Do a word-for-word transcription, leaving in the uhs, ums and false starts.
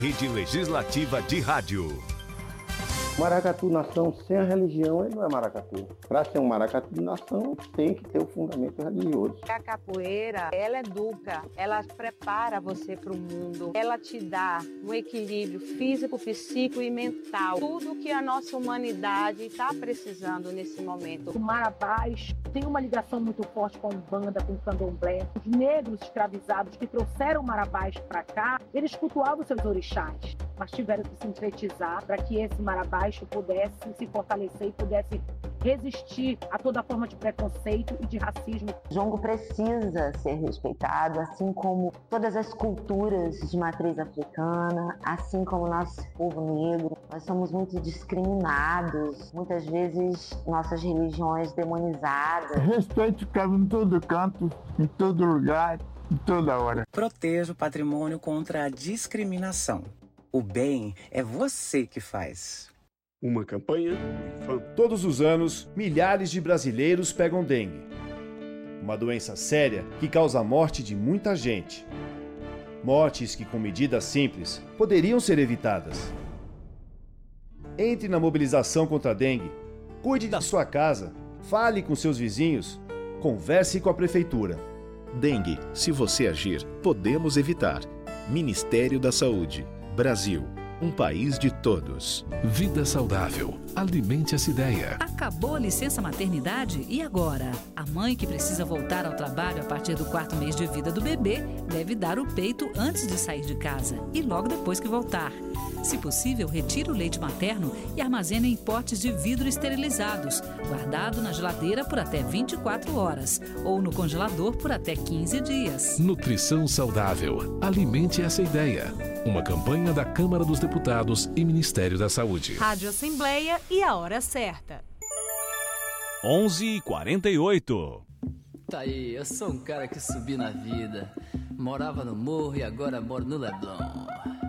Rede Legislativa de Rádio. Maracatu nação sem a religião, ele não é maracatu. Para ser um maracatu de nação, tem que ter o fundamento religioso. A capoeira, ela educa, ela prepara você para o mundo, ela te dá um equilíbrio físico, psíquico e mental. Tudo que a nossa humanidade está precisando nesse momento. O Marabás tem uma ligação muito forte com a Umbanda, com o Candomblé. Os negros escravizados que trouxeram o Marabás para cá, eles cultuavam seus orixás, mas tiveram que sintetizar para que esse Marabás pudesse se fortalecer e pudesse resistir a toda forma de preconceito e de racismo. Jongo precisa ser respeitado, assim como todas as culturas de matriz africana, assim como o nosso povo negro. Nós somos muito discriminados, muitas vezes nossas religiões demonizadas. Respeito cabe em todo canto, em todo lugar, em toda hora. Proteja o patrimônio contra a discriminação. O bem é você que faz. Uma campanha. Todos os anos, milhares de brasileiros pegam dengue. Uma doença séria que causa a morte de muita gente. Mortes que, com medidas simples, poderiam ser evitadas. Entre na mobilização contra a dengue. Cuide da sua casa. Fale com seus vizinhos. Converse com a prefeitura. Dengue, se você agir, podemos evitar. Ministério da Saúde. Brasil. Um país de todos. Vida saudável. Alimente essa ideia. Acabou a licença maternidade e agora? A mãe que precisa voltar ao trabalho a partir do quarto mês de vida do bebê deve dar o peito antes de sair de casa e logo depois que voltar. Se possível, retire o leite materno e armazene em potes de vidro esterilizados, guardado na geladeira por até vinte e quatro horas ou no congelador por até quinze dias. Nutrição saudável. Alimente essa ideia. Uma campanha da Câmara dos Deputados e Ministério da Saúde. Rádio Assembleia e a hora certa. onze e quarenta e oito. Tá aí, eu sou um cara que subi na vida. Morava no morro e agora moro no Leblon.